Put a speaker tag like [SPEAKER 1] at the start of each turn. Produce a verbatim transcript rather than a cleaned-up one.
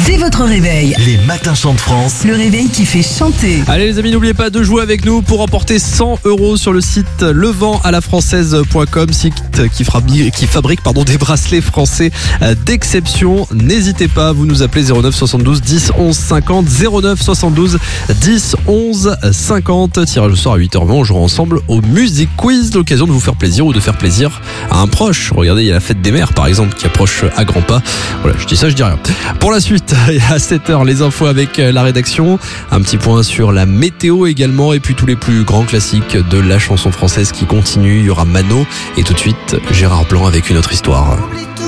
[SPEAKER 1] C'est votre réveil.
[SPEAKER 2] Les matins chantent France.
[SPEAKER 1] Le réveil qui fait chanter.
[SPEAKER 3] Allez les amis, n'oubliez pas de jouer avec nous pour remporter cent euros sur le site le vent à la française point com, site qui, fabrique, qui fabrique pardon, des bracelets français d'exception. N'hésitez pas, vous nous appelez zéro neuf soixante-douze dix onze cinquante, zéro neuf soixante-douze dix onze cinquante. Tirage au sort à huit heures vingt, on jouera ensemble au Music Quiz, l'occasion de vous faire plaisir ou de faire plaisir à un proche. Regardez, il y a la fête des mères par exemple qui approche à grands pas. Voilà, je dis ça, je dis rien. Pour la suite, à sept heures, les infos avec la rédaction, un petit point sur la météo également, et puis tous les plus grands classiques de la chanson française qui continuent. Il y aura Mano et tout de suite Gérard Blanc avec une autre histoire.